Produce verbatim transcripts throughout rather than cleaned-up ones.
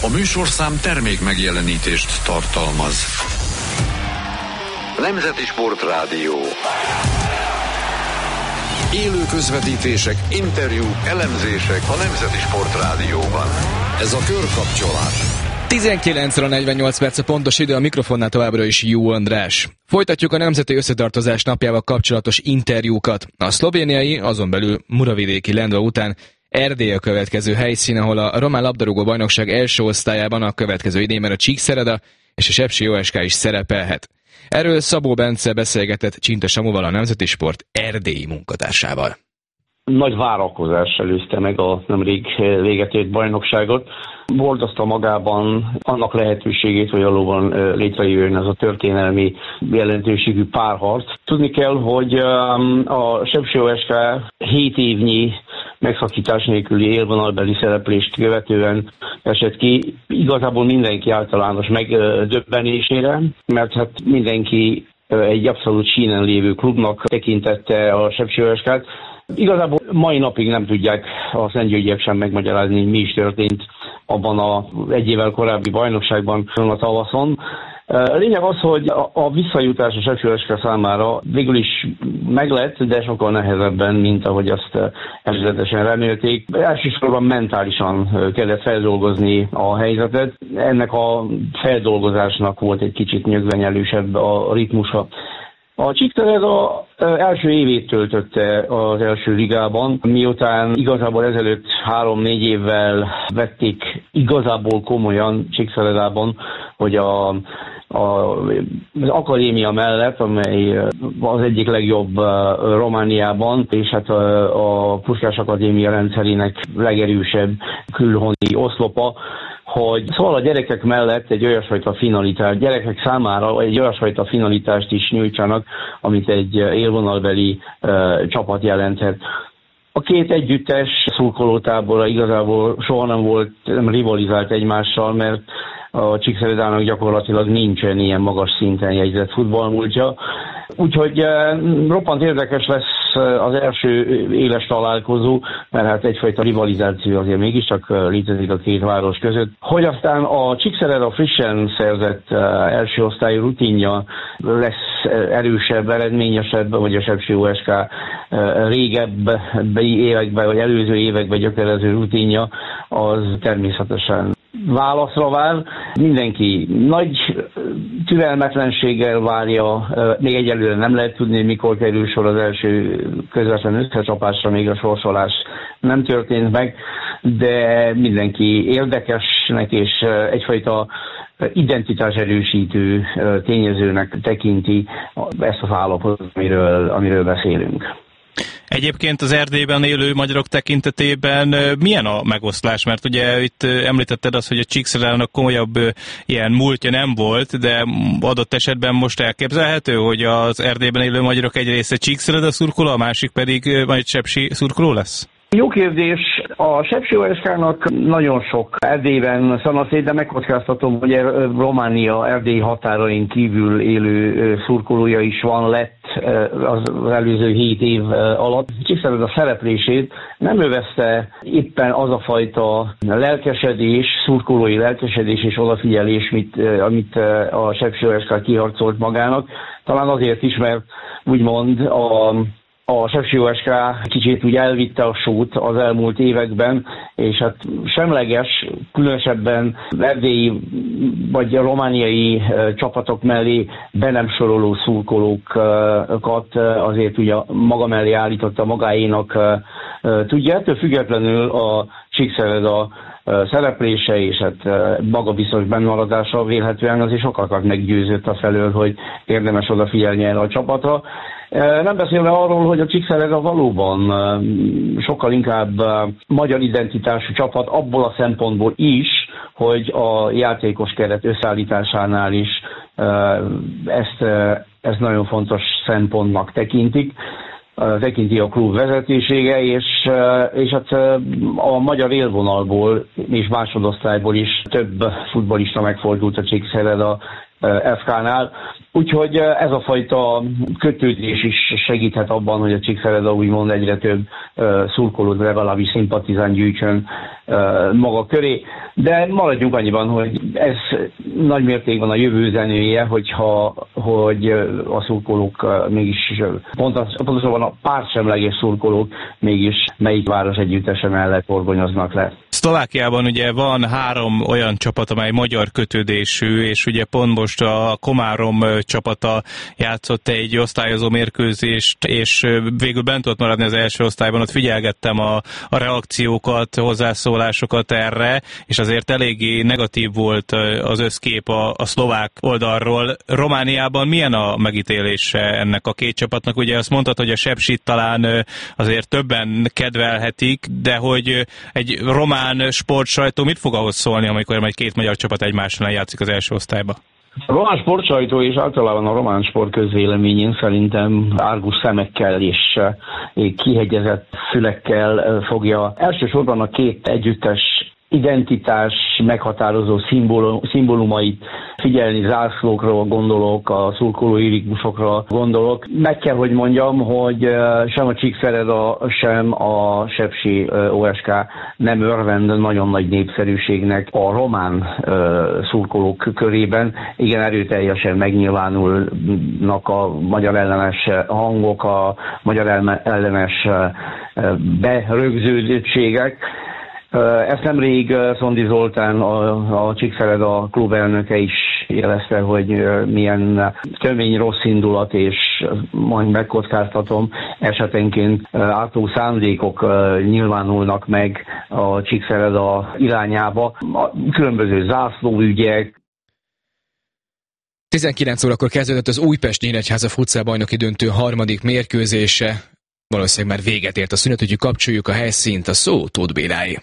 A műsorszám termék megjelenítést tartalmaz. Nemzeti Sportrádió. Élő közvetítések, interjúk, elemzések a Nemzeti Sportrádióban. Ez a Körkapcsolás. tizenkilenc óra negyvennyolc perc a pontos idő, a mikrofonnál továbbra is Jó András. Folytatjuk a Nemzeti Összetartozás napjával kapcsolatos interjúkat. A szlovéniai, azon belül muravidéki Lendva után Erdély a következő helyszín, ahol a román labdarúgó bajnokság első osztályában a következő idényben a Csíkszereda és a Sepsi o es ká is szerepelhet. Erről Szabó Bence beszélgetett Csinta Samuval, a Nemzeti Sport erdélyi munkatársával. Nagy várakozás előzte meg a nemrég véget ért bajnokságot. Hordozta magában annak lehetőségét, hogy valóban létrejöjjön ez a történelmi jelentőségű párharc. Tudni kell, hogy a Sepsi o es ká hét évnyi megszakítás nélküli élvonalbeli szereplést követően esett ki igazából mindenki általános megdöbbenésére, mert hát mindenki egy abszolút sínen lévő klubnak tekintette a Sepsi o es kát. Igazából mai napig nem tudják a szentgyörgyiek sem megmagyarázni, hogy mi is történt abban a egy évvel korábbi bajnokságban a tavaszon. A lényeg az, hogy a visszajutás a Sepsi o es ká számára végül is meglett, de sokkal nehezebben, mint ahogy azt előzetesen remélték. Elsősorban mentálisan kellett feldolgozni a helyzetet. Ennek a feldolgozásnak volt egy kicsit nyögvenyelősebb a ritmusa. A Csíkszereda első évét töltötte az első ligában, miután igazából ezelőtt három-négy évvel vették igazából komolyan Csíkszeredában, hogy a, a, az akadémia mellett, amely az egyik legjobb Romániában, és hát a, a Puskás Akadémia rendszerének legerősebb külhoni oszlopa, hogy szóval a gyerekek mellett egy olyasfajta finalitást, gyerekek számára egy olyasfajta finalitást is nyújtsanak, amit egy élvonalbeli uh, csapat jelenthet. A két együttes szurkolótábora igazából soha nem volt, nem rivalizált egymással, mert a Csíkszeredának gyakorlatilag nincsen ilyen magas szinten jegyzett futballmúltja. Úgyhogy eh, roppant érdekes lesz az első éles találkozó, mert hát egyfajta rivalizáció azért mégiscsak létezik a két város között. Hogy aztán a Csíkszereda frissen szerzett eh, első osztályú rutinja lesz erősebb, eredményesebb, vagy a Sepsi o es ká eh, régebbi években, vagy előző években gyökerező rutinja, az természetesen válaszra vár. Mindenki nagy türelmetlenséggel várja, még egyelőre nem lehet tudni, mikor kerül sor az első közvetlen összecsapásra, még a sorsolás nem történt meg, de mindenki érdekesnek és egyfajta identitás erősítő tényezőnek tekinti ezt az állapotot, amiről, amiről beszélünk. Egyébként az Erdélyben élő magyarok tekintetében milyen a megoszlás? Mert ugye itt említetted azt, hogy a Csíkszeredának komolyabb ilyen múltja nem volt, de adott esetben most elképzelhető, hogy az Erdélyben élő magyarok egy része Csíkszereda szurkoló, a másik pedig majd Sepsi szurkoló lesz? Jó kérdés. A Sepsi o es ká-nak nagyon sok Erdélyben szanaszét, de megkockáztatom, hogy Románia Erdély határain kívül élő szurkolója is van, lett az előző hét év alatt. Csíkszereda a szereplését nem övezte éppen az a fajta lelkesedés, szurkolói lelkesedés és odafigyelés, mit, amit a Sepsi o es ká kiharcolt magának. Talán azért is, mert úgymond a A Sepsi o es ká kicsit úgy elvitte a sót az elmúlt években, és hát semleges, különösebben erdélyi vagy a romániai csapatok mellé be nem soroló szurkolókat azért ugye maga mellé állította magáénak. Tudja, ettől függetlenül a Csíkszereda szereplése és hát maga biztos bennmaradása vélhetően azért sokakat meggyőzött afelől, hogy érdemes odafigyelni erre a csapatra. Nem beszélve arról, hogy a Csíkszereda valóban sokkal inkább magyar identitású csapat abból a szempontból is, hogy a játékos keret összeállításánál is ezt, ezt nagyon fontos szempontnak tekintik. tekinti a klub vezetésége, és, és hát a magyar élvonalból és másodosztályból is több futballista megfordult a Csíkszereda ef ká-nál. Úgyhogy ez a fajta kötődés is segíthet abban, hogy a Csíkszereda úgymond egyre több szurkolót, legalábbis szimpatizán gyűjtsön maga köré. De maradjunk annyiban, hogy ez nagy mértékben a jövő zenője, hogyha, hogy a szurkolók mégis, pontosabban a pártsemleges szurkolók mégis melyik város együttese mellett orgonyoznak le. Szlovákiában ugye van három olyan csapat, amely magyar kötődésű, és ugye pont most a Komárom csapata játszott egy osztályozó mérkőzést, és végül bent tudott maradni az első osztályban. Ott figyelgettem a, a reakciókat, hozzászólásokat erre, és azért eléggé negatív volt az összkép a, a szlovák oldalról. Romániában milyen a megítélése ennek a két csapatnak? Ugye azt mondtad, hogy a Sepsit talán azért többen kedvelhetik, de hogy egy román sportsajtó mit fog ahhoz szólni, amikor majd két magyar csapat egymásnál játszik az első osztályba? A román sportsajtó és általában a román sport közvéleményén szerintem árgus szemekkel és kihegyezett fülekkel fogja elsősorban a két együttes identitás meghatározó szimbólum, szimbólumait figyelni, zászlókra gondolok, a szurkolói ritmusokra gondolok. Meg kell, hogy mondjam, hogy sem a Csíkszereda, sem a sepsi o es ká nem örvend nagyon nagy népszerűségnek a román szurkolók körében. Igen, erőteljesen megnyilvánulnak a magyar ellenes hangok, a magyar ellenes berögződöttségek. Ezt nemrég Szondi Zoltán, a, a Csíkszereda klubelnöke is jelezte, hogy milyen tömény rossz indulat, és majd megkockáztatom, esetenként ártó szándékok nyilvánulnak meg a Csíkszereda irányába. Különböző zászlóügyek. tizenkilenc órakor kezdődött az Újpest-Nyíregyháza futsal bajnoki döntő harmadik mérkőzése. Valószínűleg már véget ért a szünet, úgyhogy kapcsoljuk a helyszínt, a szó Tóth Béláé.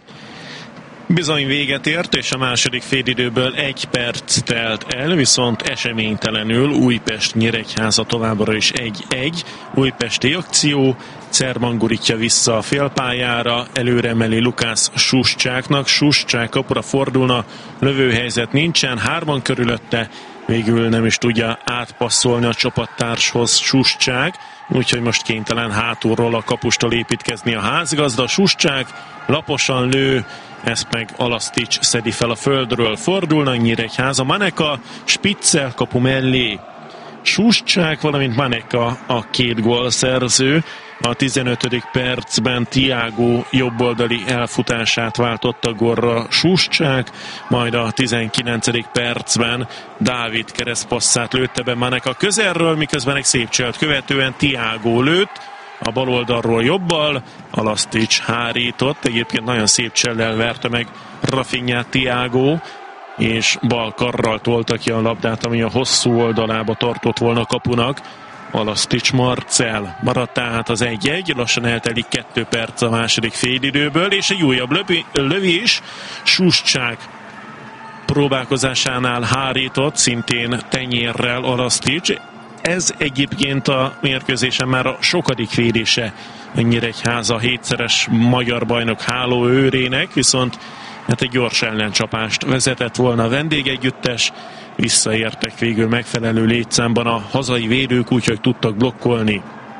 Bizony véget ért, és a második félidőből egy perc telt el, viszont eseménytelenül Újpest-Nyíregyháza továbbra is egy-egy. Újpesti akció, Cerman gurítja vissza a félpályára, előre emeli Lukász Suscsáknak, Suscsák kapura fordulna, lövőhelyzet nincsen, hárman körülötte, végül nem is tudja átpasszolni a csapattárshoz Suscsák, úgyhogy most kénytelen hátulról a kapustól építkezni a házigazda. Suscsák laposan lő, ezt meg Alasztics szedi fel a földről. Fordulnak Nyíregyháza, Maneka Spitzel kapu mellé. Suscsák, valamint Maneka a két gólszerző. A tizenötödik percben Tiago jobboldali elfutását váltotta gólra Suscsák, majd a tizenkilencedik percben Dávid keresztpasszát lőtte be Maneka közelről, miközben egy szép cselt követően Tiago lőtt, a bal oldalról jobbal, Alasztics hárított, egyébként nagyon szép csellel verte meg Rafinhát Tiago, és bal karral tolta ki a labdát, ami a hosszú oldalába tartott volna kapunak. Alasztics Marcell maradt tehát az egy-egy, lassan eltelik kettő perc a második félidőből, és egy újabb lövi, lövés, Suscsák próbálkozásánál hárított, szintén tenyérrel Alasztics. Ez egyébként a mérkőzésen már a sokadik védése a Nyíregyháza hétszeres magyar bajnok hálóőrének, viszont hát egy gyors ellencsapást vezetett volna a vendégegyüttes, visszaértek végül megfelelő létszámban a hazai védők, úgyhogy tudtak blokkolni.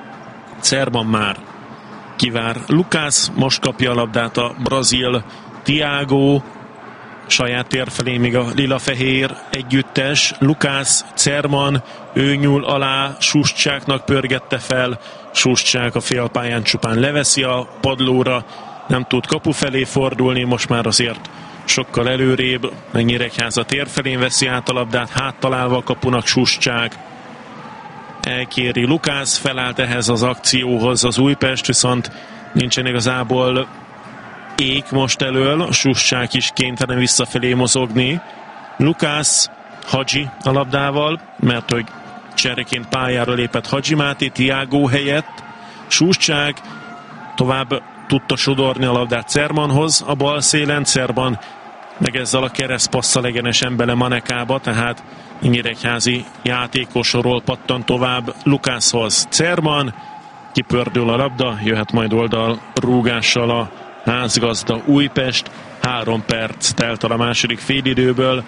Cerman már kivár Lukász, most kapja a labdát a brazil Tiago, saját tér felé még a lila-fehér együttes. Lukász, Cerman, ő nyúl alá, Suscsáknak pörgette fel, Suscsák a félpályán csupán leveszi a padlóra, nem tud kapu felé fordulni, most már azért sokkal előrébb, a Nyíregyháza tér felén veszi át a labdát, háttalálva a kapunak Suscsák. Elkéri Lukász, felállt ehhez az akcióhoz az Újpest, viszont nincsen igazából ék most elől, Suscsák is kénytelen visszafelé mozogni. Lukász, Hadzsi a labdával, mert hogy csereként pályára lépett Hadzsi Máté Tiago helyett. Suscsák tovább tudta sodorni a labdát Cermanhoz a bal szélen, Cerman meg ezzel a keresztpasszal egyenesen bele Manekába, tehát nyíregyházi játékosról pattan tovább Lukászhoz. Cerman, kipördül a labda, jöhet majd oldal rúgással a házgazda Újpest. Három perc telt a második félidőből.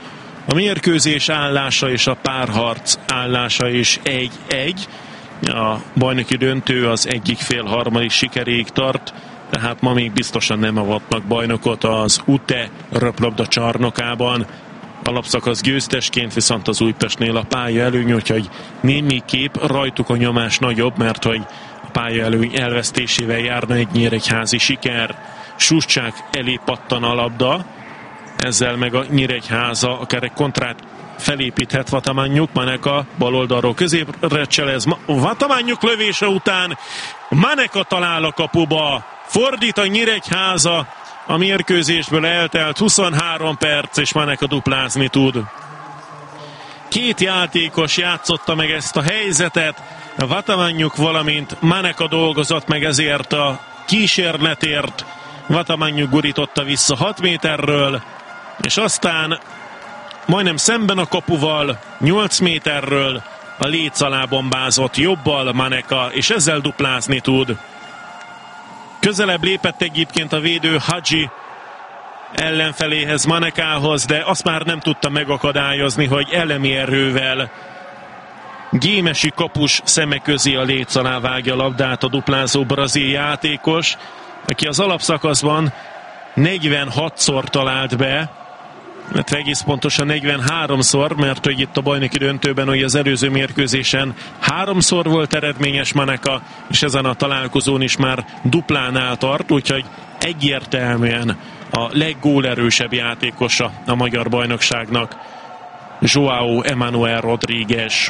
A mérkőzés állása és a párharc állása is egy egy. A bajnoki döntő az egyik fél harmadik sikeréig tart, tehát ma még biztosan nem avatnak bajnokot az u té e röplabda csarnokában. Alapszakasz győztesként viszont az Újpestnél a pálya előny, úgyhogy némiképp rajtuk a nyomás nagyobb, mert hogy a pálya előny elvesztésével járna egy nyíregyházi siker. Suscsák elé pattan a labda, ezzel meg a Nyíregyháza akár egy kontrát felépíthet. Vatamányuk, Maneka bal oldalról középre cselez, Vatamányuk lövése után Maneka talál a kapuba, fordít a Nyíregyháza, a mérkőzésből eltelt huszonhárom perc, és Maneka duplázni tud. Két játékos játszotta meg ezt a helyzetet, Vatamányuk, valamint Maneka dolgozott meg ezért a kísérletért. Vatamányuk gurította vissza hat méterről, és aztán majdnem szemben a kapuval, nyolc méterről a léc alá bombázott jobbal Maneka, és ezzel duplázni tud. Közelebb lépett egyébként a védő Hadji ellenfeléhez, Manekához, de azt már nem tudta megakadályozni, hogy elemi erővel Gémesi kapus szeme közé a léc alá vágja a labdát a duplázó brazil játékos, aki az alapszakaszban negyvenhatszor talált be, mert egész pontosan negyvenháromszor, mert hogy itt a bajnoki döntőben, hogy az előző mérkőzésen háromszor volt eredményes Maneka, és ezen a találkozón is már duplánál tart, úgyhogy egyértelműen a leggólerősebb játékosa a magyar bajnokságnak João Emanuel Rodrigues.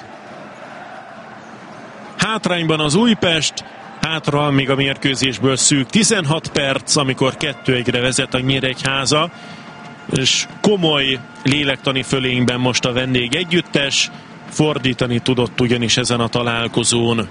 Hátrányban az Újpest, hátra még a mérkőzésből szűk tizenhat perc, amikor kettő egyre vezet a Nyíregyháza, és komoly lélektani fölényben most a vendég együttes, fordítani tudott ugyanis ezen a találkozón.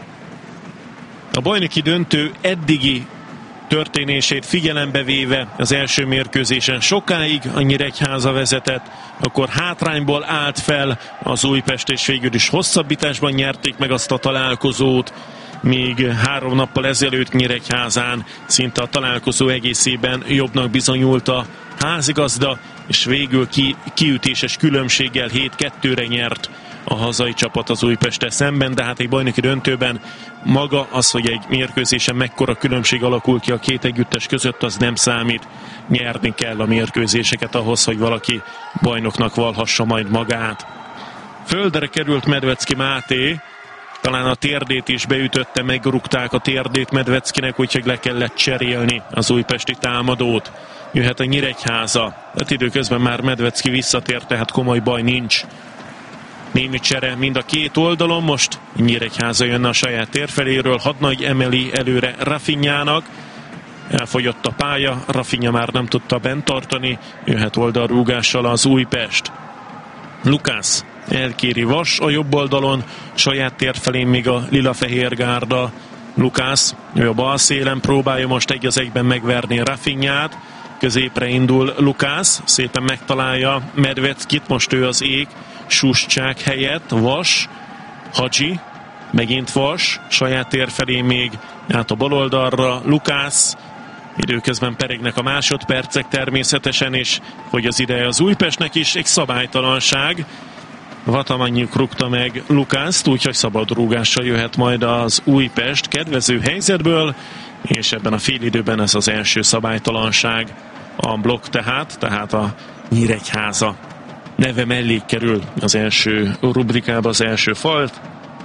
A bajnoki döntő eddigi történését figyelembe véve az első mérkőzésen sokáig a Nyíregyháza vezetett, akkor hátrányból állt fel az Újpest, és végül is hosszabbításban nyerték meg azt a találkozót, míg három nappal ezelőtt Nyíregyházán szinte a találkozó egészében jobbnak bizonyult a házigazda, és végül ki, kiütéses különbséggel hét kettőre nyert a hazai csapat az Újpesttel szemben, de hát egy bajnoki döntőben maga az, hogy egy mérkőzésen mekkora különbség alakul ki a két együttes között, az nem számít. Nyerni kell a mérkőzéseket ahhoz, hogy valaki bajnoknak valhassa majd magát. Földre került Medvecki Máté, talán a térdét is beütötte, megrúgták a térdét Medveckinek, úgyhogy le kellett cserélni az újpesti támadót. Jöhet a Nyíregyháza, hát időközben már Medvecki visszatért, tehát komoly baj nincs. Némi csere mind a két oldalon, most Nyíregyháza jönne a saját térfeléről, Hadnagy emeli előre Rafinhának, elfogyott a pálya, Rafinha már nem tudta bent tartani, jöhet oldalrúgással az Újpest. Lukász elkéri Vas a jobb oldalon, saját térfelén még a lila-fehér gárda. Lukász, ő a bal szélen próbálja most egy az egyben megverni Rafinhát, középre indul Lukász, szépen megtalálja Medveckit, most ő az ég, Suscsák helyett, Vas, Hadji, megint Vas, saját térfelé még át a bal oldalra Lukász, időközben peregnek a másodpercek természetesen, és hogy az ideje az Újpestnek is, egy szabálytalanság. Vatamányuk rúgta meg Lukászt, úgyhogy szabad rúgással jöhet majd az Újpest kedvező helyzetből, és ebben a félidőben ez az első szabálytalanság. A blokk tehát, tehát a Nyíregyháza neve mellé kerül az első rubrikába, az első falt.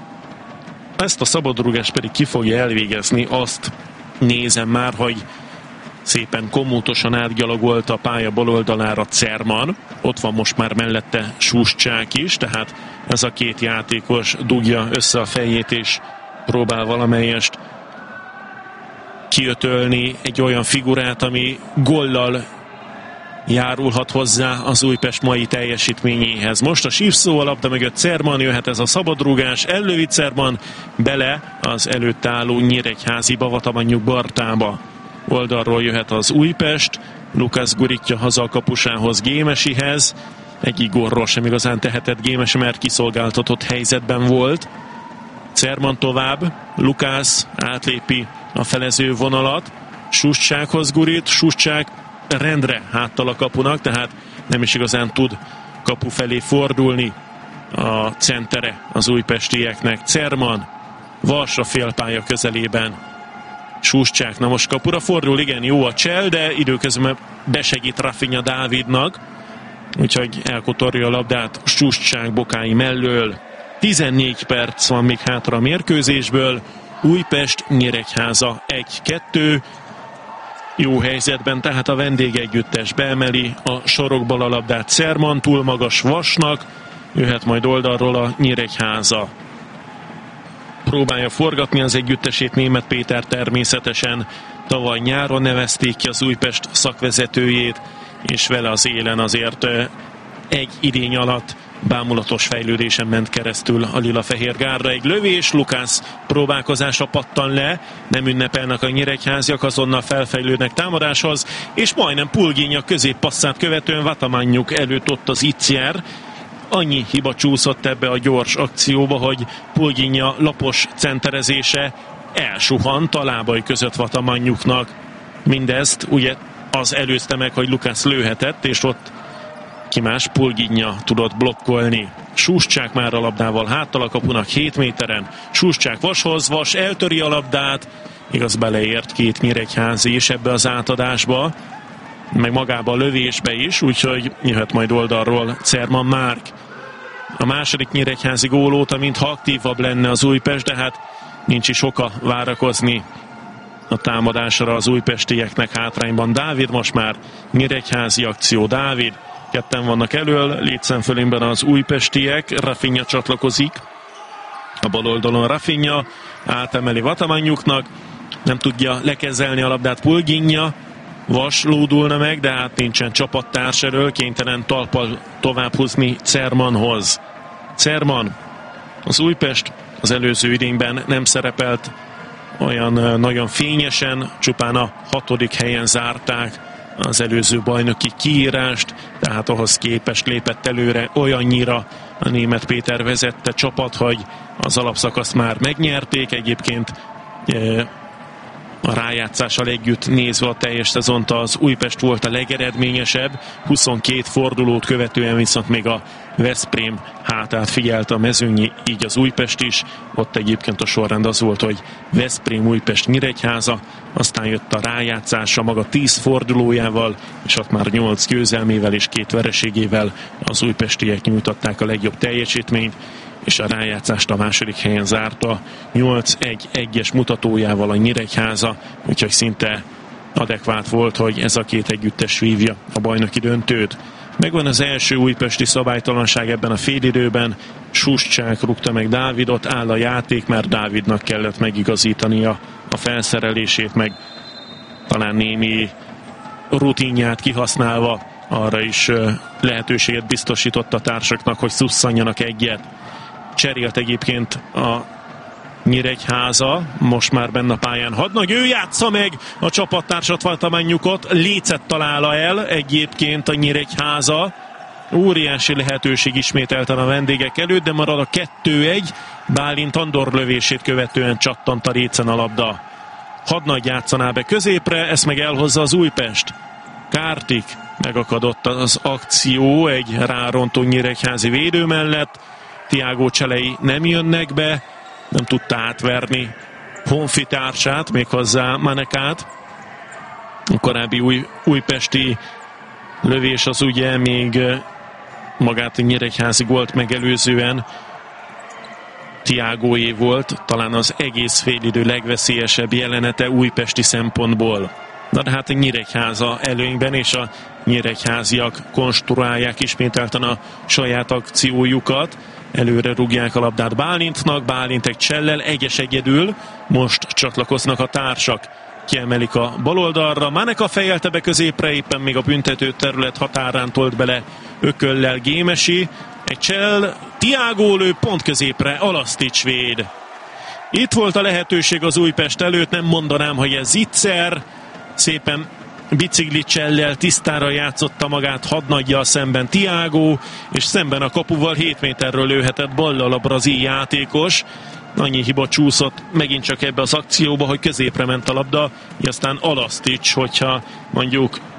Ezt a szabadrúgást pedig ki fogja elvégezni, azt nézem már, hogy szépen komótosan átgyalogolt a pálya bal oldalára Cerman. Ott van most már mellette Suscsák is, tehát ez a két játékos dugja össze a fejét és próbál valamelyest kiötölni egy olyan figurát, ami gollal járulhat hozzá az Újpest mai teljesítményéhez. Most a sívszó a labda mögött Cerman, jöhet ez a szabadrúgás, ellövi Cerman bele az előtt álló nyíregyháziba, Vatamányuk Bartába. Oldalról jöhet az Újpest, Lukász gurítja haza a kapusához Gémesihez, egyik gólról sem igazán tehetett Gémesi, mert kiszolgáltatott helyzetben volt. Cerman tovább, Lukász átlépi a felező vonalat, Suscsákhoz gurít, Suscsák rendre háttal a kapunak, tehát nem is igazán tud kapu felé fordulni a centere az újpestieknek. Cerman, Vas a félpálya közelében. Suscsák, na most kapura fordul, igen, jó a csel, de időközben besegít Rafinha Dávidnak, úgyhogy elkotorja a labdát Suscsák bokái mellől. tizennégy perc van még hátra a mérkőzésből. Újpest Nyíregyháza egy kettő. Jó helyzetben, tehát a vendégegyüttes beemeli a sorokból a labdát Cerman, túl magas Vasnak, jöhet majd oldalról a Nyíregyháza. Próbálja forgatni az együttesét Németh Péter természetesen. Tavaly nyáron nevezték ki az Újpest szakvezetőjét, és vele az élen azért egy idény alatt bámulatos fejlődésen ment keresztül a lila-fehér gárda. Egy lövés, Lukász próbálkozása pattan le, nem ünnepelnek a nyíregyháziak, azonnal felfejlődnek támadáshoz, és majdnem Pulginja középpasszát követően Vatamányuk előtt ott az Icjer. Annyi hiba csúszott ebbe a gyors akcióba, hogy Pulginja lapos centerezése elsuhant a lábai között Vatamányuknak. Mindezt ugye az előzte meg, hogy Lukász lőhetett, és ott ki más, Pulginja tudott blokkolni. Suscsák már a labdával háttal a kapunak hét méteren. Suscsák Vashoz, Vas eltöri a labdát, igaz beleért két nyíregyházi is ebbe az átadásba, meg magába a lövésbe is, úgyhogy jöhet majd oldalról Cerman Márk. A második nyíregyházi gól óta mintha aktívabb lenne az Újpest, de hát nincs is oka várakozni a támadásra az újpestieknek. Hátrányban Dávid, most már nyíregyházi akció. Dávid, ketten vannak elől, létszámfölényben az újpestiek, Rafinha csatlakozik. A bal oldalon Rafinha átemeli Vatamányuknak, nem tudja lekezelni a labdát Pulginja, Vas lódulna meg, de hát nincsen csapattárs elől, kénytelen talpal tovább húzni Cermanhoz. Cerman, az Újpest az előző idényben nem szerepelt olyan nagyon fényesen, csupán a hatodik helyen zárták az előző bajnoki kiírást, tehát ahhoz képest lépett előre olyannyira a Németh Péter vezette csapat, hogy az alapszakaszt már megnyerték. Egyébként a rájátszással együtt nézve a teljes szezont az Újpest volt a legeredményesebb, huszonkét fordulót követően viszont még a Veszprém hátát figyelte a mezőnyi, így az Újpest is. Ott egyébként a sorrend az volt, hogy Veszprém, Újpest, Nyíregyháza, aztán jött a rájátszása maga tíz fordulójával, és ott már nyolc győzelmével és két vereségével az újpestiek nyújtották a legjobb teljesítményt, és a rájátszást a második helyen zárta nyolc egy egyes mutatójával a Nyíregyháza, úgyhogy szinte adekvát volt, hogy ez a két együttes vívja a bajnoki döntőt. Megvan az első újpesti szabálytalanság ebben a félidőben, Suscsák rúgta meg Dávidot, áll a játék, mert Dávidnak kellett megigazítania a felszerelését, meg talán némi rutinját kihasználva arra is lehetőséget biztosított a társaknak, hogy szusszanjanak egyet. Cserélt egyébként a Nyíregyháza, most már benne a pályán Hadnagy, ő játsza meg a csapattársat Vatamányukot, Lécet találja el egyébként a Nyíregyháza. Óriási lehetőség ismételten a vendégek előtt, de marad a kettő egy, Bálint Andor lövését követően csattant a Récen a labda. Hadnagy játszaná be középre, ezt meg elhozza az Újpest. Kártik, megakadott az akció egy rárontó nyíregyházi védő mellett, Tiago Cselei nem jönnek be, nem tudta átverni honfitársát, méghozzá Manekát. A korábbi új, újpesti lövés az ugye még magát a nyíregyházi gólt megelőzően Tiagóé volt, talán az egész félidő legveszélyesebb jelenete újpesti szempontból. Na de hát a Nyíregyháza előnyben, és a nyíregyháziak konstruálják ismételten a saját akciójukat. Előre rúgják a labdát Bálintnak, Bálint egy csellel, egyes egyedül, most csatlakoznak a társak, kiemelik a baloldalra, Maneka fejelte be középre, éppen még a büntető terület határán tolt bele ököllel Gémesi, egy csell, Tiago lő pont középre, Alasztics véd. Itt volt a lehetőség az Újpest előtt, nem mondanám, hogy ez zicser, szépen bicikli csellel tisztára játszotta magát Hadnaggyal szemben Tiago, és szemben a kapuval hét méterről lőhetett ballal a brazil játékos. Annyi hiba csúszott megint csak ebbe az akcióba, hogy középre ment a labda, így aztán Alasztics, hogyha mondjuk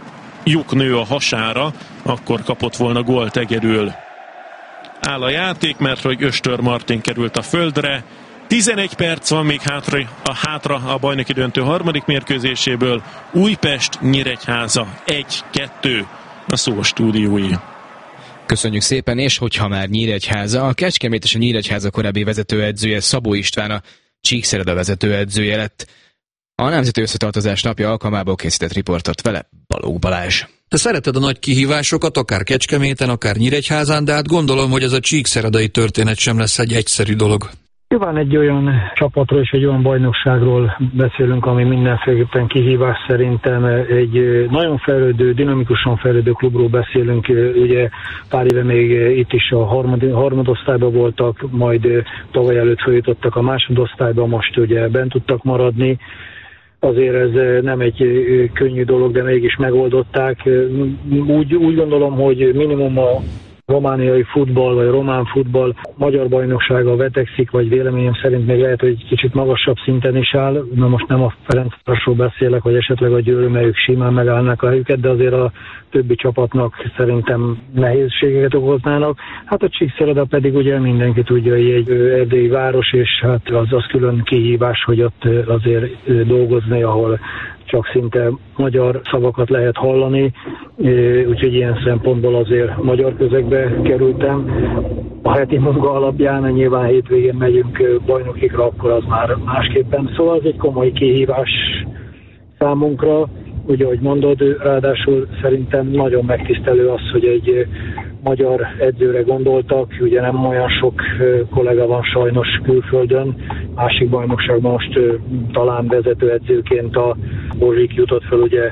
lyuk nő a hasára, akkor kapott volna gólt Egerül. Áll a játék, mert hogy Östör Martin került a földre. tizenegy perc van még hátra a, hátra a bajnoki döntő harmadik mérkőzéséből. Újpest-Nyíregyháza egy kettő a Szó stúdiói. Köszönjük szépen, és hogyha már Nyíregyháza, a Kecskemét és a Nyíregyháza korábbi vezetőedzője Szabó István a Csíkszereda vezetőedzője lett. A Nemzeti Összetartozás napja alkalmából készített riportot vele Balogh Balázs. Te szereted a nagy kihívásokat, akár Kecskeméten, akár Nyíregyházán, de hát gondolom, hogy ez a csíkszeredai történet sem lesz egy egyszerű dolog. Nyilván egy olyan csapatról és egy olyan bajnokságról beszélünk, ami mindenféleképpen kihívás szerintem. Egy nagyon fejlődő, dinamikusan fejlődő klubról beszélünk. Ugye pár éve még itt is a harmad, harmadosztályban voltak, majd tavaly előtt feljutottak a másodosztályba, most ugye bent tudtak maradni. Azért ez nem egy könnyű dolog, de mégis megoldották. Úgy, úgy gondolom, hogy minimum a romániai futball, vagy román futball magyar bajnoksága vetekszik, vagy véleményem szerint még lehet, hogy egy kicsit magasabb szinten is áll. Na most nem a Ferencvárosról beszélek, vagy esetleg a Győr, mert ők simán megállnak a helyüket, de azért a többi csapatnak szerintem nehézségeket okoznának. Hát a Csíkszereda pedig ugye mindenki tudja, hogy egy erdélyi város, és hát az, az külön kihívás, hogy ott azért dolgozni, ahol csak szinte magyar szavakat lehet hallani, úgyhogy ilyen szempontból azért magyar közegbe kerültem. A heti munka alapján, nyilván hétvégén megyünk bajnokikra, akkor az már másképpen. Szóval ez egy komoly kihívás számunkra, ugye, ahogy mondod, ráadásul szerintem nagyon megtisztelő az, hogy egy magyar edzőre gondoltak, ugye nem olyan sok kollega van sajnos külföldön, másik bajnokságban most talán vezetőedzőként a Bozsik jutott fel ugye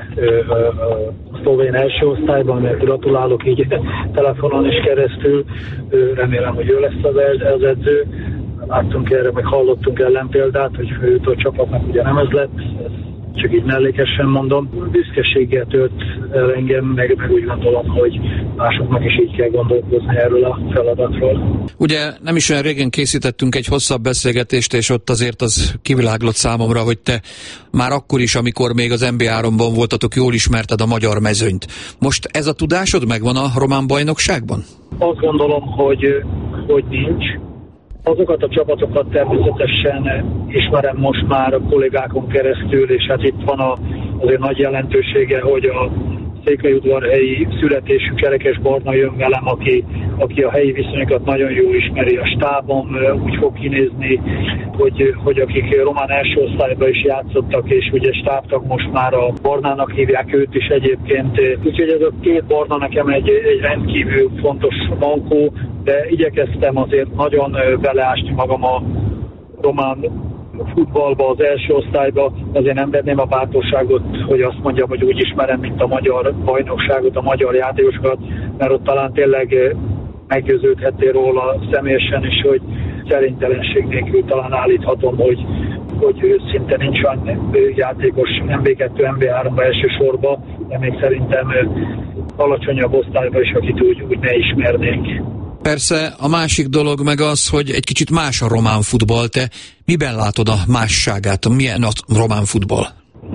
a szlovén első osztályban, mert gratulálok így telefonon is keresztül, remélem, hogy ő lesz az edző. Láttunk erre, meg hallottunk ellenpéldát, hogy főjutó csapatnak ugye nem ez lett, csak így mellékesen mondom. Büszkeséggel tölt el engem, meg, meg úgy gondolom, hogy másoknak is így kell gondolkozni erről a feladatról. Ugye nem is olyan régen készítettünk egy hosszabb beszélgetést, és ott azért az kiviláglott számomra, hogy te már akkor is, amikor még az en bé háromban voltatok, jól ismerted a magyar mezőnyt. Most ez a tudásod megvan a román bajnokságban? Azt gondolom, hogy, hogy nincs. Azokat a csapatokat természetesen ismerem most már a kollégákon keresztül, és hát itt van a, azért nagy jelentősége, hogy a székelyudvarhelyi születésű Kerekes Barna jön velem, aki, aki a helyi viszonyokat nagyon jól ismeri. A stábom úgy fog kinézni, hogy, hogy akik román első osztályban is játszottak, és ugye stábtag most már a Barnának hívják őt is egyébként. Úgyhogy ez a két Barna nekem egy, egy rendkívül fontos bankó, de igyekeztem azért nagyon beleásni magam a román futballba, az első osztályba, azért nem venném a bátorságot, hogy azt mondjam, hogy úgy ismerem, mint a magyar bajnokságot, a magyar játékosokat, mert ott talán tényleg meggyőződhettél róla személyesen is, hogy szerintelenség nélkül talán állíthatom, hogy, hogy szinte nincs olyan játékos em bé kettő, em bé háromba elsősorban, de még szerintem alacsonyabb osztályban is, akit úgy, úgy ne ismernénk. Persze a másik dolog meg az, hogy egy kicsit más a román futball. Te miben látod a másságát? Milyen a román futball?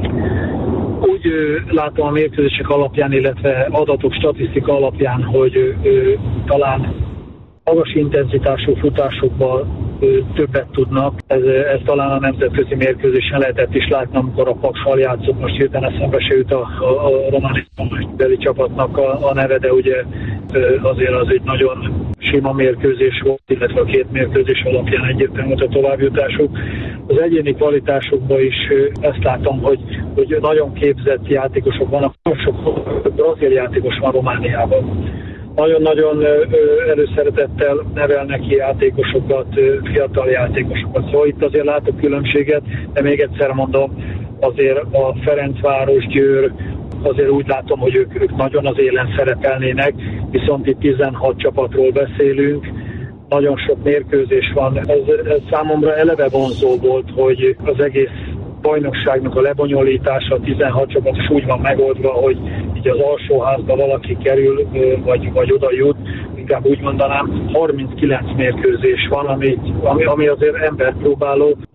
Úgy ö, látom a mérkőzések alapján, illetve adatok, statisztika alapján, hogy ö, ö, talán magas intenzitású futásokban ö, többet tudnak. Ez, ez talán a nemzetközi mérkőzésen lehetett is látni, amikor a Paksal játszott, most hirtelen eszembe se jut a, a, a román beli csapatnak a, a neve, de ugye ö, azért az egy nagyon sima mérkőzés volt, illetve a két mérkőzés alapján egyértelmű a továbbjutásuk. Az egyéni kvalitásokban is ezt látom, hogy, hogy nagyon képzett játékosok vannak, sok brazil játékos van Romániában. Nagyon-nagyon előszeretettel nevelnek ki játékosokat, fiatal játékosokat. Szóval itt azért látok különbséget, de még egyszer mondom, azért a Ferencváros, Győr, azért úgy látom, hogy ők, ők nagyon az élen szerepelnének, viszont itt tizenhat csapatról beszélünk, nagyon sok mérkőzés van. Ez, ez számomra eleve vonzó volt, hogy az egész bajnokságnak a lebonyolítása, a tizenhat csapat is úgy van megoldva, hogy így az alsóházba valaki kerül, vagy, vagy oda jut, inkább úgy mondanám, harminckilenc mérkőzés van, ami, ami, ami azért emberpróbáló,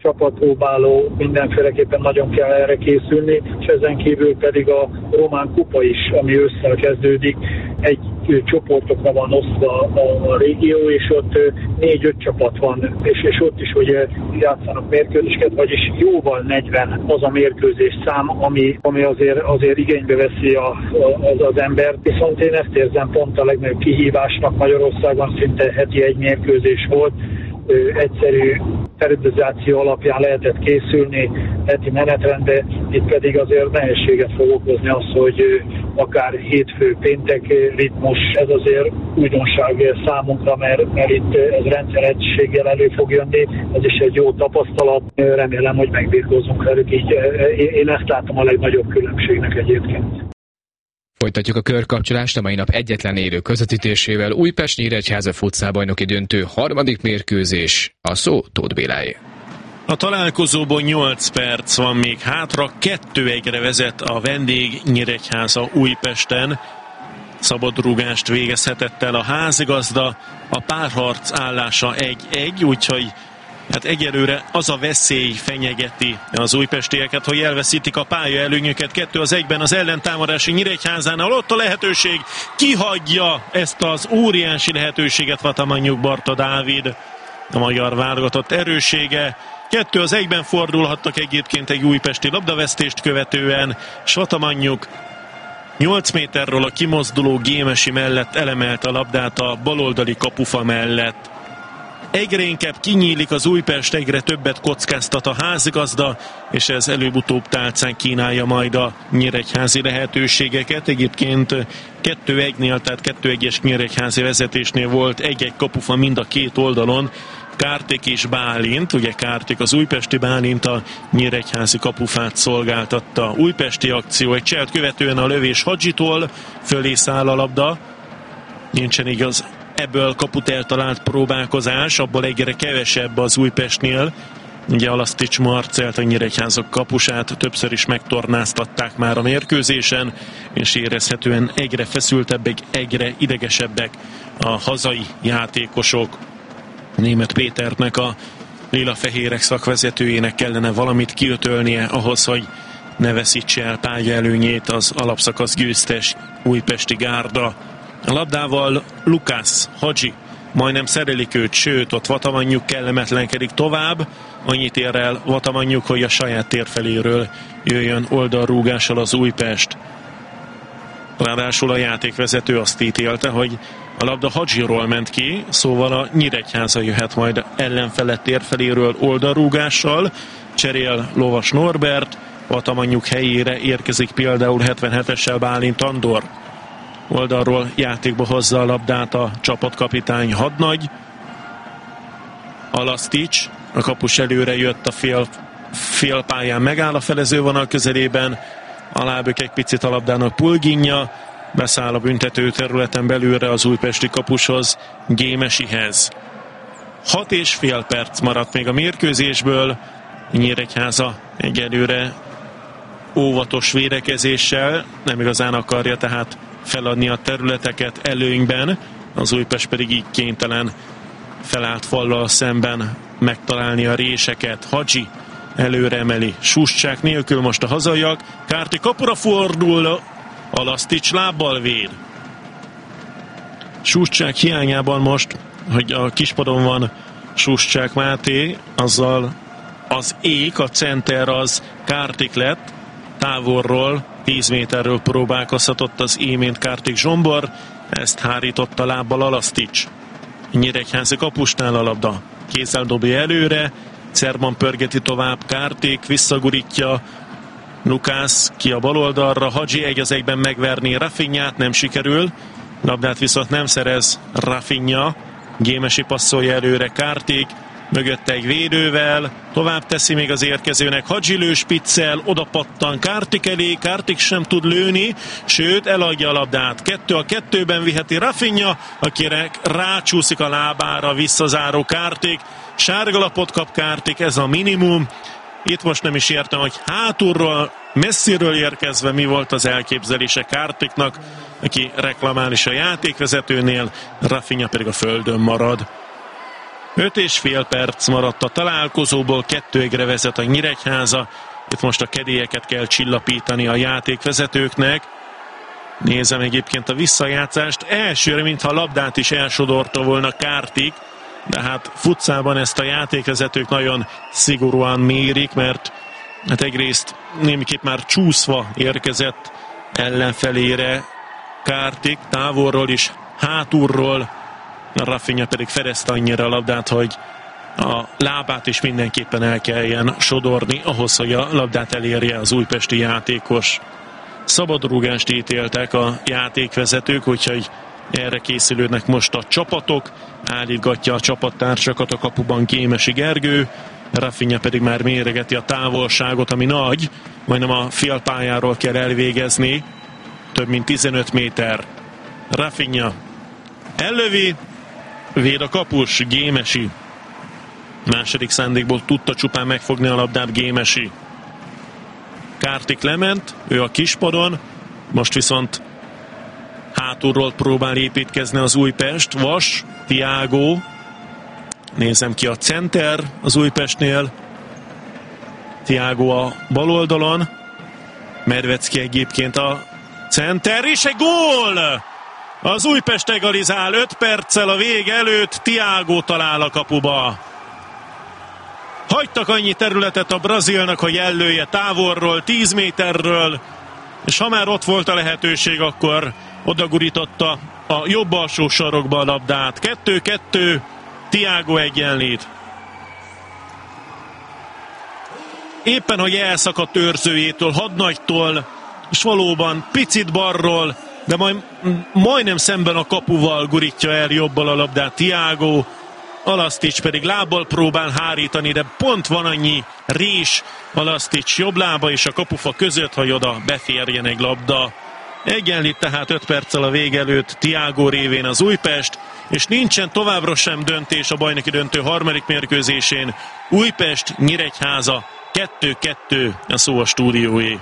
csapatpróbáló, mindenféleképpen nagyon kell erre készülni, és ezen kívül pedig a román kupa is, ami ősszel kezdődik, egy csoportokra van osztva a, a régió, és ott négy-öt csapat van, és, és ott is ugye játszanak mérkőzéseket, vagyis jóval negyven az a mérkőzés szám, ami, ami azért, azért igénybe veszi a, a, az, az embert. Viszont én ezt érzem pont a legnagyobb kihívásnak. Magyarországon szinte heti egy mérkőzés volt, egyszerű periodizáció alapján lehetett készülni heti menetrendbe, itt pedig azért nehézséget fog okozni az, hogy akár hétfő, péntek ritmus, ez azért újdonság számunkra, mert, mert itt ez rendszeregységgel elő fog jönni, ez is egy jó tapasztalat, remélem, hogy megbírkozunk velük, így én ezt látom a legnagyobb különbségnek egyébként. Folytatjuk a körkapcsolást a mai nap egyetlen élő közvetítésével. Újpest-Nyíregyháza futszálbajnoki döntő harmadik mérkőzés, a szó Tóth Béláé. A találkozóban nyolc perc van még hátra, kettő egyre vezet a vendég Nyíregyháza Újpesten. Szabadrúgást végezhetett el a házigazda, a párharc állása egy-egy, úgyhogy hát egyelőre az a veszély fenyegeti az újpestieket, hogy elveszítik a pálya előnyöket. Kettő az egyben az ellentámadási Nyíregyházánál. Ott a lehetőség, kihagyja ezt az óriási lehetőséget Vatamanyjuk Barta Dávid, a magyar válogatott erősége. Kettő az egyben fordulhattak egyébként egy újpesti labdavesztést követően, és Vatamanyjuk nyolc méterről a kimozduló Gémesi mellett elemelt a labdát a baloldali kapufa mellett. Egyre inkább kinyílik az Újpest, egyre többet kockáztat a házigazda, és ez előbb-utóbb tálcán kínálja majd a nyíregyházi lehetőségeket. Egyébként kettő egynél, tehát kettő egyes nyíregyházi vezetésnél volt egy-egy kapufa mind a két oldalon. Kártik és Bálint, ugye Kártik az újpesti, Bálint a nyíregyházi kapufát szolgáltatta. Újpesti akció, egy cselt követően a lövés Hadzsitól, fölé száll a labda, nincsen igaz ebből kaput eltalált próbálkozás, abból egyre kevesebb az Újpestnél. Ugye Alasztics Marcelt, a Nyíregyházak kapusát többször is megtornáztatták már a mérkőzésen, és érezhetően egyre feszültebbek, egyre idegesebbek a hazai játékosok. Németh Péternek, a lila-fehérek szakvezetőjének kellene valamit kiötölnie ahhoz, hogy ne veszítse el pálya előnyét az alapszakasz győztes újpesti gárda. A labdával Lukász, Hadzsi majdnem szerelik őt, sőt, ott Vatamanyjuk kellemetlenkedik tovább. Annyit ér el Vatamanyjuk, hogy a saját tér feléről jöjjön oldalrúgással az Újpest. Ráadásul a játékvezető azt ítélte, hogy a labda Hadzsiról ment ki, szóval a Nyíregyháza jöhet majd ellenfele tér feléről oldalrúgással. Cserél Lovas Norbert, Vatamanyjuk helyére érkezik például hetvenhetessel Bálint Andor. Oldalról játékba hozza a labdát a csapatkapitány Hadnagy. Alasztics, a kapus előre jött a fél, fél pályán, megáll a felezővonal közelében. Alábbök egy picit a labdának Pulginja, beszáll a büntető területen belülre az újpesti kapushoz, Gémesihez. Hat és fél perc maradt még a mérkőzésből. Nyíregyháza egyelőre óvatos védekezéssel nem igazán akarja tehát feladni a területeket előnyben, az Újpest pedig így kénytelen felállt fallal szemben megtalálni a réseket. Hadzsi előre emeli, Suscsák nélkül most a hazaiak, Kárti kapura fordul, Alasztics lábbal véd. Suscsák hiányában most, hogy a kispadon van Suscsák Máté, azzal az ék, a center az Kártik lett, távolról, tíz méterről próbálkozhatott az imént Kártik Zsombor, ezt hárította lábbal Alasztics. Nyíregyházi kapusnál a labda, kézzel dobja előre, Cerman pörgeti tovább, Kártik visszagurítja, Lukász ki a baloldalra, Hadzsi egy az egyben megverni Rafinhát, nem sikerül, labdát viszont nem szerez Rafinha, Gémesi passzolja előre Kártik, mögötte egy védővel, tovább teszi még az érkezőnek, Hadzsi lő spiccel, oda pattan Kártik elé, Kártik sem tud lőni, sőt eladja a labdát. Kettő a kettőben viheti Rafinha, akire rácsúszik a lábára visszazáró Kártik, sárgalapot kap Kártik, ez a minimum. Itt most nem is értem, hogy hátulról, messziről érkezve mi volt az elképzelése Kártiknak, aki reklamál is a játékvezetőnél, Rafinha pedig a földön marad. öt és fél perc maradt a találkozóból, kettő egyre vezet a Nyíregyháza. Itt most a kedélyeket kell csillapítani a játékvezetőknek. Nézem egyébként a visszajátszást. Elsőre, mintha a labdát is elsodorta volna Kártik, de hát futszában ezt a játékvezetők nagyon szigorúan mérik, mert hát egyrészt némiképp már csúszva érkezett ellenfelére Kártik, távolról is, hátulról. Rafinha pedig fedezte annyira a labdát, hogy a lábát is mindenképpen el kelljen sodorni ahhoz, hogy a labdát elérje az újpesti játékos. Szabadrúgást ítéltek a játékvezetők, úgyhogy erre készülődnek most a csapatok. Állítgatja a csapattársakat a kapuban Kémesi Gergő, Rafinha pedig már méregeti a távolságot, ami nagy, majdnem a félpályáról kell elvégezni, több mint tizenöt méter. Rafinha ellövi, véd a kapus, Gémesi. Második szándékból tudta csupán megfogni a labdát Gémesi. Kártik lement, ő a kispadon, most viszont hátulról próbál építkezni az Újpest. Vas, Tiago, nézem ki a center az Újpestnél. Tiago a bal oldalon, Medvecki egyébként a center, és egy gól! Az Újpest egalizál öt perccel a vég előtt, Tiago talál a kapuba. Hagytak annyi területet a brazilnak, hogy ellője távolról, tíz méterről, és ha már ott volt a lehetőség, akkor odagurította a jobb alsó sarokba a labdát. kettő-kettő, Tiago egyenlít. Éppen, hogy elszakadt őrzőjétől, hadnagytól, és valóban picit balról, de majd, majdnem szemben a kapuval gurítja el jobbal a labdát Tiago. Alasztics pedig lábbal próbál hárítani, de pont van annyi rés Alasztics jobb lába és a kapufa között, hogy oda beférjen egy labda. Egyenlít tehát öt perccel a vég előtt Tiago révén az Újpest, és nincsen továbbra sem döntés a bajnoki döntő harmadik mérkőzésén. Újpest, Nyíregyháza, kettő-kettő a szó a stúdióé.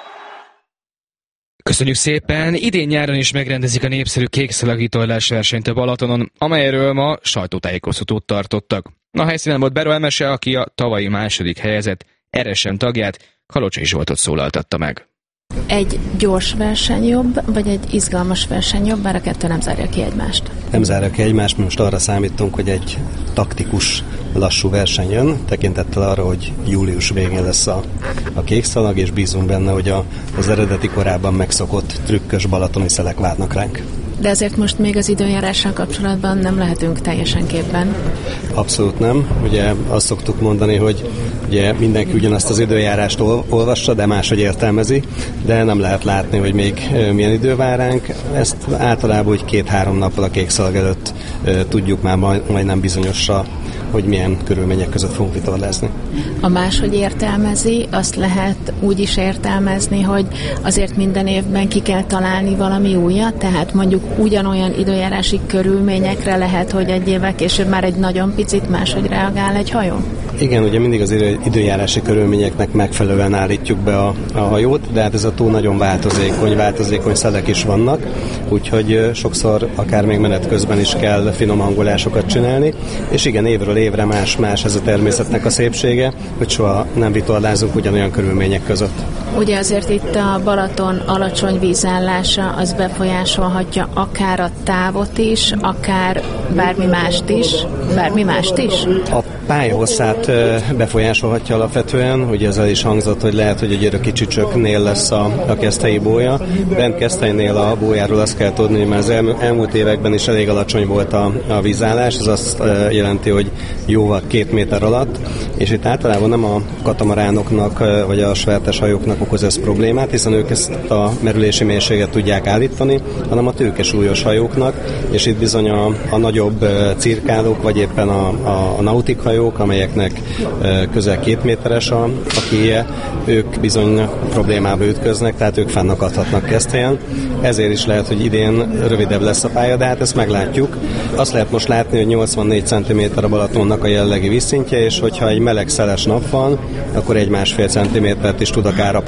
Köszönjük szépen! Idén nyáron is megrendezik a népszerű kékszalagítóllás versenyt a Balatonon, amelyről ma sajtótájékoztatót tartottak. A helyszínen volt Beró Emese, aki a tavalyi második helyezett er es em tagját, Kalocsai Zsoltot szólaltatta meg. Egy gyors verseny jobb, vagy egy izgalmas verseny jobb, bár a kettő nem zárja ki egymást? Nem zárja ki egymást, most arra számítunk, hogy egy taktikus, lassú verseny jön, tekintettel arra, hogy július végén lesz a, a kékszalag, és bízunk benne, hogy a, az eredeti korábban megszokott trükkös balatoni szelek várnak ránk. De azért most még az időjárással kapcsolatban nem lehetünk teljesen képben. Abszolút nem. Ugye azt szoktuk mondani, hogy ugye mindenki ugyanazt az időjárást ol- olvassa, de máshogy értelmezi, de nem lehet látni, hogy még milyen idő vár ránk. Ezt általában úgy két-három nappal a kékszalag előtt e, tudjuk már majd, majdnem bizonyosra, hogy milyen körülmények között fogunk vitorlázni. A máshogy értelmezi, azt lehet úgy is értelmezni, hogy azért minden évben ki kell találni valami újat, tehát mondjuk ugyanolyan időjárási körülményekre lehet, hogy egy évvel később már egy nagyon picit máshogy reagál egy hajó? Igen, ugye mindig az időjárási körülményeknek megfelelően állítjuk be a, a hajót, de hát ez a tó nagyon változékony, változékony szelek is vannak, úgyhogy sokszor akár még menet közben is kell finom hangolásokat csinálni, és igen, évről évre más-más ez a természetnek a szépsége, hogy soha nem vitorlázunk ugyanolyan körülmények között. Ugye azért itt a Balaton alacsony vízállása az befolyásolhatja akár a távot is, akár bármi mást is, bármi mást is? A pályahosszát befolyásolhatja alapvetően, hogy ezzel is hangzott, hogy lehet, hogy egy öröki csücsöknél lesz a, a keszthelyi bólya. Bent Keszthelynél a bójáról azt kell tudni, hogy már az el, elmúlt években is elég alacsony volt a, a vízállás, ez azt jelenti, hogy jóval két méter alatt, és itt általában nem a katamaránoknak vagy a svertes hajóknak okoz ez problémát, hiszen ők ezt a merülési mélységet tudják állítani, hanem a tőkesúlyos hajóknak, és itt bizony a, a nagyobb cirkálók, vagy éppen a, a, a nautik hajók, amelyeknek közel két méteres a, a kéje, ők bizony problémába ütköznek, tehát ők fennakadhatnak Keszthelyen. Ezért is lehet, hogy idén rövidebb lesz a pálya, de hát ezt meglátjuk. Azt lehet most látni, hogy nyolcvannégy centiméter a Balatonnak a jelenlegi vízszintje, és hogyha egy meleg szeles nap van, akkor egy másfél centimétert is tud akár a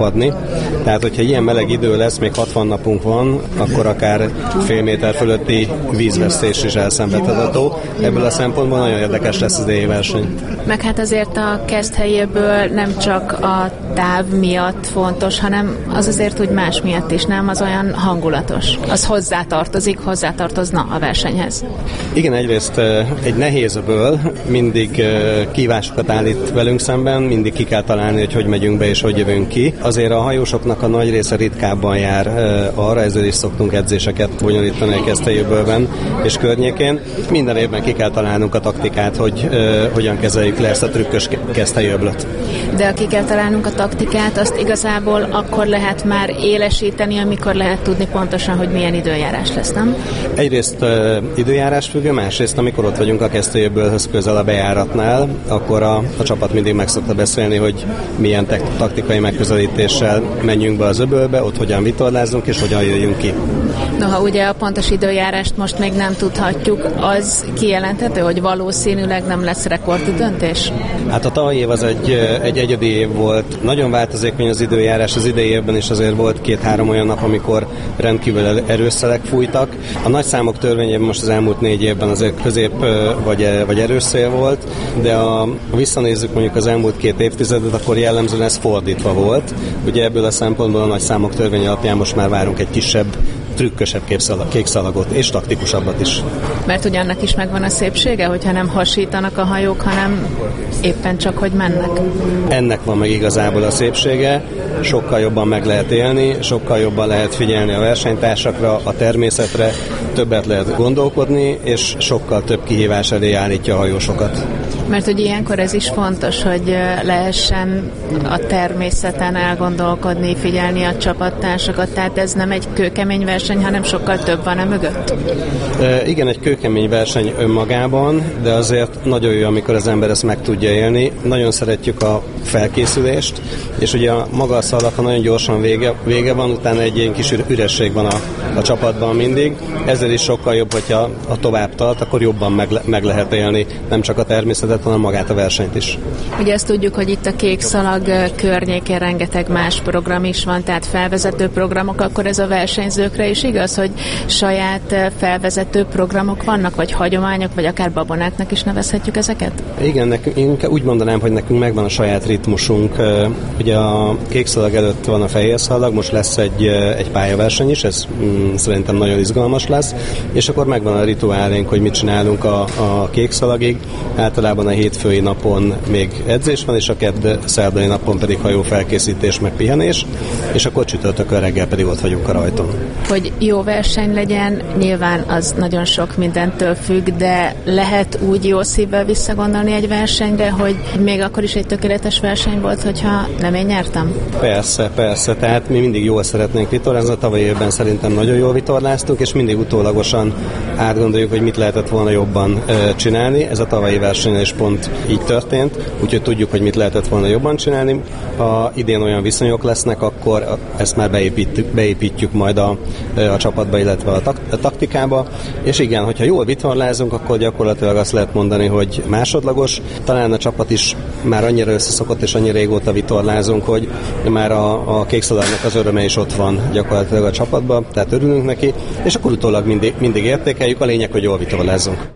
tapadni. Tehát, hogyha ilyen meleg idő lesz, még hatvan napunk van, akkor akár fél méter fölötti vízvesztés is elszenvedhető. Ebből a szempontból nagyon érdekes lesz az idei verseny. Meg hát azért a Keszthelyéből nem csak a táv miatt fontos, hanem az azért úgy más miatt is, nem? Az olyan hangulatos. Az hozzátartozik, hozzátartozna a versenyhez. Igen, egyrészt egy nehézből mindig kívásokat állít velünk szemben, mindig ki kell találni, hogy hogy megyünk be és hogy jövünk ki. Azért a hajósoknak a nagy része ritkábban jár arra, ezért is szoktunk edzéseket bonyolítani a Keszthelyébőlben és környékén. Minden évben ki kell találnunk a taktikát, hogy hogyan kezeljük le ezt a trükkös Keszthelyöblöt. De ki kell találnunk a taktikát, azt igazából akkor lehet már élesíteni, amikor lehet tudni pontosan, hogy milyen időjárás lesz, nem? Egyrészt uh, időjárás függő, másrészt amikor ott vagyunk a Keszthelyöblőhöz közel a bejáratnál, akkor a, a csapat mindig meg szokta beszélni, hogy milyen te- taktikai megközelítéssel menjünk be az öbölbe, ott hogyan vitorlázunk és hogyan jöjjünk ki. Noha ugye a pontos időjárást most még nem tudhatjuk, az kijelenthető, hogy valószínűleg nem lesz rekordi döntés? Hát a tavalyi év az egy, egy egyedi év volt. Nagyon változékony az időjárás, az idei évben is azért volt két-három olyan nap, amikor rendkívül erős szelek fújtak. A nagy számok törvényében most az elmúlt négy évben azért közép vagy, vagy erős szél volt, de ha visszanézzük mondjuk az elmúlt két évtizedet, akkor jellemzően ez fordítva volt. Ugye ebből a szempontból a nagy számok törvény alapján most már várunk egy kisebb, trükkösebb kékszalagot, és taktikusabbat is. Mert ugye annak is megvan a szépsége, hogyha nem hasítanak a hajók, hanem éppen csak, hogy mennek. Ennek van meg igazából a szépsége, sokkal jobban meg lehet élni, sokkal jobban lehet figyelni a versenytársakra, a természetre, többet lehet gondolkodni, és sokkal több kihívás elé állítja a hajósokat. Mert hogy ilyenkor ez is fontos, hogy lehessen a természeten elgondolkodni, figyelni a csapattársakat, tehát ez nem egy kőkemény verseny, hanem sokkal több van a mögött. E, igen, egy kőkemény verseny önmagában, de azért nagyon jó, amikor az ember ezt meg tudja élni. Nagyon szeretjük a felkészülést, és ugye a maga a szalag, ha nagyon gyorsan vége, vége van, utána egy ilyen kis üresség van a, a csapatban mindig. Ezzel is sokkal jobb, hogyha a tovább tart, akkor jobban meg, meg lehet élni, nem csak a természetet, hanem magát a versenyt is. Ugye ezt tudjuk, hogy itt a Kék Szalag környékén rengeteg más program is van, tehát felvezető programok, akkor ez a versenyzőkre is igaz, hogy saját felvezető programok vannak, vagy hagyományok, vagy akár babonáknak is nevezhetjük ezeket? Igen, nekünk, én úgy mondanám, hogy nekünk megvan a saját ritmusunk. Ugye a Kék Szalag előtt van a Fehér Szalag, most lesz egy, egy pályaverseny is, ez mm, szerintem nagyon izgalmas lesz, és akkor megvan a rituálénk, hogy mit csinálunk a, a Kék Szalagig. Általában a hétfői napon még edzés van, és a kedd szerdai napon pedig hajófelkészítés, meg pihenés, és akkor csütörtökön reggel pedig ott vagyunk a rajton. Hogy jó verseny legyen, nyilván az nagyon sok mindentől függ, de lehet úgy jó szívvel visszagondolni egy versenyre, hogy még akkor is egy tökéletes verseny volt, hogyha nem én nyertem? Persze, persze, tehát mi mindig jól szeretnénk vitorlázni, a tavalyi évben szerintem nagyon jól vitorláztunk, és mindig utólagosan átgondoljuk, hogy mit lehetett volna jobban e, csinálni. Ez a tavalyi verseny is pont így történt, úgyhogy tudjuk, hogy mit lehetett volna jobban csinálni. Ha idén olyan viszonyok lesznek, akkor ezt már beépítjük, beépítjük majd a, a csapatba, illetve a, tak, a taktikába. És igen, hogyha jól vitorlázunk, akkor gyakorlatilag azt lehet mondani, hogy másodlagos. Talán a csapat is már annyira összeszokott, és annyira régóta vitorlázunk, hogy már a, a Kék Szalagnak az öröme is ott van gyakorlatilag a csapatban, tehát örülünk neki, és akkor utólag mindig, mindig értékeljük, a lényeg, hogy jól vitorlázzunk.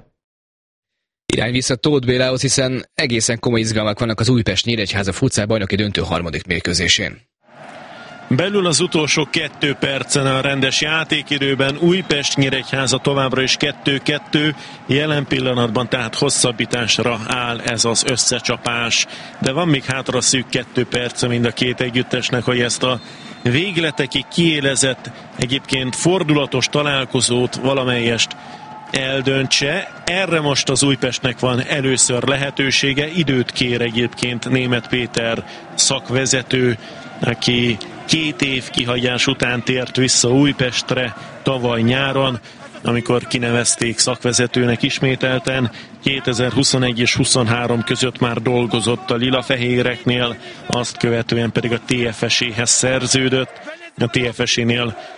Irány vissza Tóth Bélához, hiszen egészen komoly izgalmak vannak az Újpest-Nyíregyháza futszál bajnoki döntő harmadik mérkőzésén. Belül az utolsó kettő percen a rendes játékidőben Újpest-Nyíregyháza továbbra is kettő kettő, jelen pillanatban tehát hosszabbításra áll ez az összecsapás. De van még hátra szűk kettő perce mind a két együttesnek, hogy ezt a végletekig kiélezett, egyébként fordulatos találkozót valamelyest eldöntse. Erre most az Újpestnek van először lehetősége, időt kér egyébként Németh Péter szakvezető, aki két év kihagyás után tért vissza Újpestre tavaly nyáron, amikor kinevezték szakvezetőnek ismételten. kétezer-huszonegy és huszonhárom között már dolgozott a lilafehéreknél, azt követően pedig a té ef es-éhez szerződött. A té ef es-énél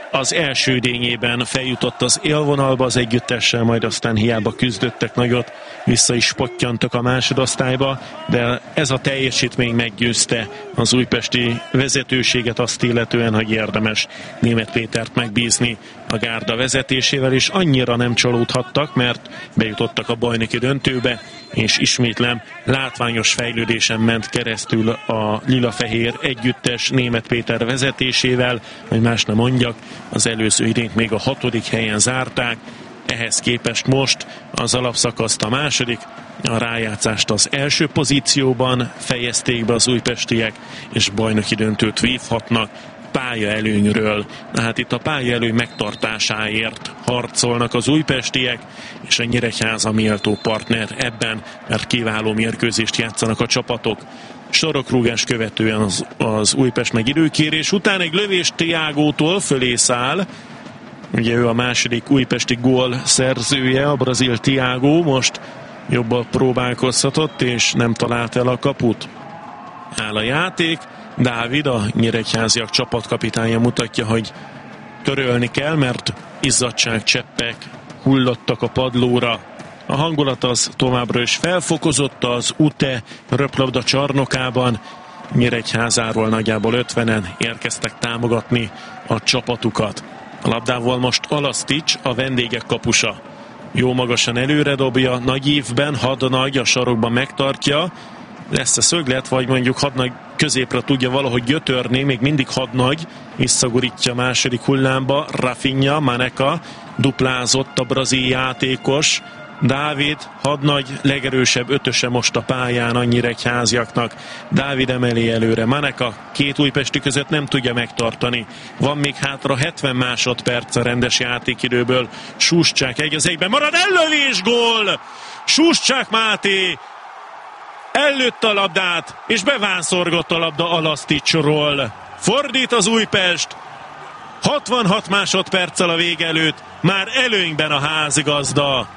az első idényében feljutott az élvonalba az együttessel, majd aztán hiába küzdöttek nagyot, vissza is pottyantak a másodosztályba, de ez a teljesítmény meggyőzte az újpesti vezetőséget azt illetően, hogy érdemes Németh Pétert megbízni a gárda vezetésével, és annyira nem csalódhattak, mert bejutottak a bajnoki döntőbe, és ismétlem látványos fejlődésen ment keresztül a lila-fehér együttes Németh Péter vezetésével, hogy más nem mondjak, az előző idényt még a hatodik helyen zárták, ehhez képest most az alapszakaszt a második, a rájátszást az első pozícióban fejezték be az újpestiek, és bajnoki döntőt vívhatnak pálya előnyről. Hát itt a pálya előny megtartásáért harcolnak az újpestiek, és a Nyíregyháza méltó partner ebben, mert kiváló mérkőzést játszanak a csapatok. Sorokrúgás követően az, az Újpest meg időkérés után egy lövés Thiagótól fölé száll. Ugye ő a második újpesti gól szerzője, a brazil Thiago, most jobban próbálkozhatott, és nem talált el a kaput. Áll a játék. Dávid, a nyíregyháziak csapatkapitánya mutatja, hogy törölni kell, mert izzadságcseppek hullottak a padlóra. A hangulat az továbbra is felfokozott az u té e röplabda csarnokában. Nyíregyházáról nagyjából ötvenen érkeztek támogatni a csapatukat. A labdával most Alasztics, a vendégek kapusa. Jó magasan előre dobja, nagy ívben, Hadnagy a sarokban megtartja. Lesz-e szöglet, vagy mondjuk Hadnagy középre tudja valahogy gyötörni, még mindig Hadnagy visszagurítja a második hullámba. Rafinha, Maneka, duplázott a brazil játékos. Dávid, Hadnagy legerősebb ötöse most a pályán a nyíregyháziaknak. Dávid emeli előre, Maneka két újpesti között nem tudja megtartani. Van még hátra hetven másodperc a rendes játékidőből. Suscsák egy az egyben marad, ellövés, gól! Suscsák Máté ellőtte a labdát, és bevánszorgott a labda Alaszticsról. Fordít az Újpest, hatvanhat másodperccel a vége előtt, már előnyben a házigazda.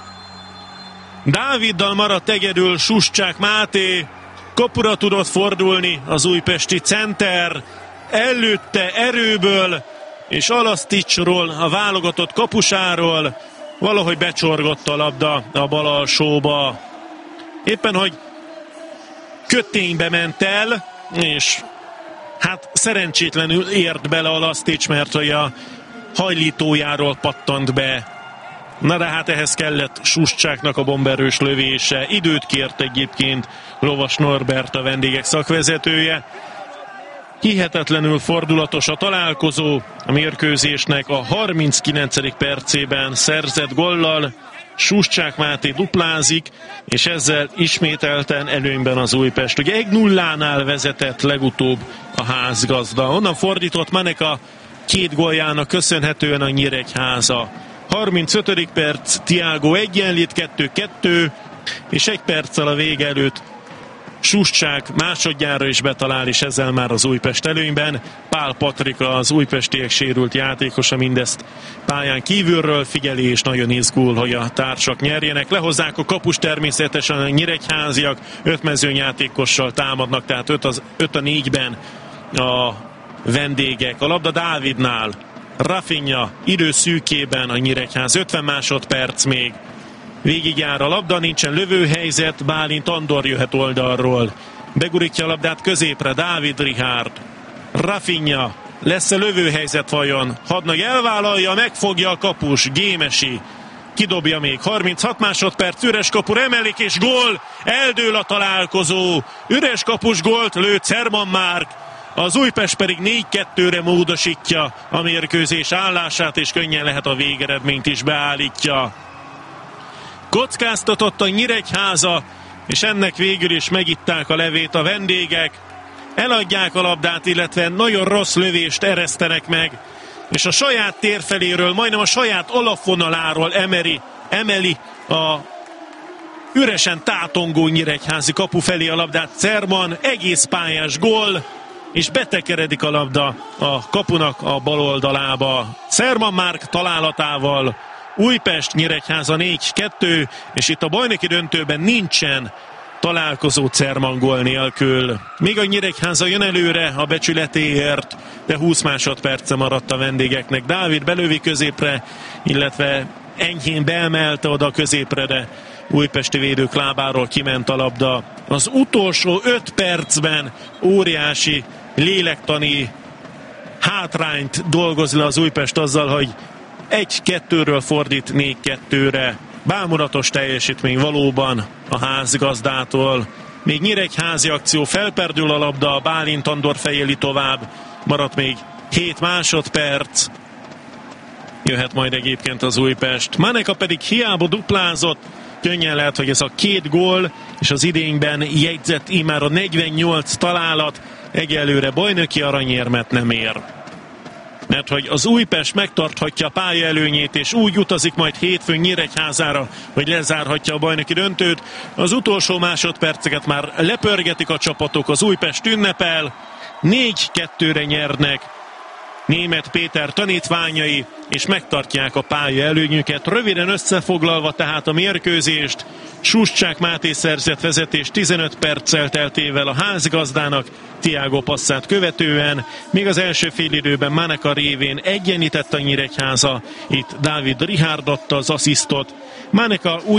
Dáviddal maradt egyedül Suscsák Máté, kapura tudott fordulni az újpesti center, ellőtte erőből, és Alaszticsról, a válogatott kapusáról valahogy becsorgott a labda a bal alsóba. Éppen, hogy köténybe ment el, és hát szerencsétlenül ért bele Alasztics, mert hogy a hajlítójáról pattant be. Na de hát ehhez kellett Suscsáknak a bomberős lövése. Időt kért egyébként Lovas Norbert, a vendégek szakvezetője. Hihetetlenül fordulatos a találkozó, a mérkőzésnek a harminckilencedik percében szerzett gollal Suscsák Máté duplázik, és ezzel ismételten előnyben az Újpest. Ugye egy nullánál vezetett legutóbb a házgazda. Onnan fordított Maneka két góljának köszönhetően a Nyíregyháza. harmincötödik perc, Thiago egyenlít, kettő kettő, és egy perccel a vége előtt Suscsák másodjára is betalál, és ezzel már az Újpest előnyben. Pál Patrika, az újpestiek sérült játékosa, mindezt pályán kívülről figyeli, és nagyon izgul, hogy a társak nyerjenek. Lehozzák a kapus természetesen a nyíregyháziak, öt mezőnyjátékossal támadnak, tehát öt a négyben a vendégek. A labda Dávidnál, Rafinha időszűkében a Nyíregyház, ötven másodperc még. Végigjár a labda, nincsen lövőhelyzet, Bálint Andor jöhet oldalról. Begurítja a labdát középre, Dávid Richárd. Rafinha, lesz-e lövőhelyzet vajon? Hadnagy elvállalja, megfogja a kapus, Gémesi. Kidobja még, harminchat másodperc, üres kapura emelik, és gól! Eldől a találkozó. Üres kapus gólt lőtt Szerman Márk. Az Újpest pedig négy kettőre módosítja a mérkőzés állását, és könnyen lehet a végeredményt is beállítja. Kockáztatott a Nyíregyháza, és ennek végül is megitták a levét a vendégek. Eladják a labdát, illetve nagyon rossz lövést eresztenek meg, és a saját térfeléről, majdnem a saját alapvonaláról emeli, emeli a üresen tátongó nyíregyházi kapu felé a labdát Szerman, egész pályás gól, és betekeredik a labda a kapunak a bal oldalába. Szerman Márk találatával Újpest Nyíregyháza négy kettő, és itt a bajnoki döntőben nincsen találkozó Cerman gól nélkül. Még a Nyíregyháza jön előre a becsületéért, de húsz másodperce maradt a vendégeknek. Dávid belövi középre, illetve enyhén beemelte oda a középre, de újpesti védők lábáról kiment a labda. Az utolsó öt percben óriási lélektani hátrányt dolgoz le az Újpest azzal, hogy egy-kettőről fordít négy-kettőre. Bámulatos teljesítmény valóban a házgazdától. Még nyíregyházi akció, felperdül a labda, Bálint Andor fejeli tovább, maradt még hét másodperc. Jöhet majd egyébként az Újpest. Maneka pedig hiába duplázott, könnyen lehet, hogy ez a két gól és az idényben jegyzett imára negyvennyolc találat egyelőre bajnoki aranyérmet nem ér. Mert hogy az Újpest megtarthatja a pályaelőnyét, és úgy utazik majd hétfőn Nyíregyházára, hogy lezárhatja a bajnoki döntőt. Az utolsó másodperceket már lepörgetik a csapatok, az Újpest ünnepel, négy-kettőre nyernek Németh Péter tanítványai, és megtartják a pályaelőnyüket. Röviden összefoglalva tehát a mérkőzést, Suscsák Máté szerzett vezetés tizenöt perccel teltével a házgazdának, Thiago passzát követően, még az első félidőben Maneka révén egyenlített a Nyíregyháza, itt Dávid Richárd adta az asszisztot. Maneka